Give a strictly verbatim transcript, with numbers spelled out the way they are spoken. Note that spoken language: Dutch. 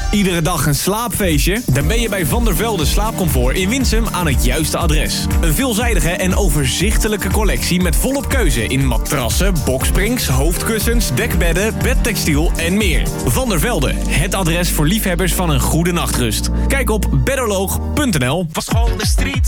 Iedere dag een slaapfeestje? Dan ben je bij Van der Velde Slaapcomfort in Winsum aan het juiste adres. Een veelzijdige en overzichtelijke collectie met volop keuze in matrassen, boksprings, hoofdkussens, dekbedden, bedtextiel en meer. Van der Velde, het adres voor liefhebbers van een goede nachtrust. Kijk op bedoloog punt n l. Was gewoon de street.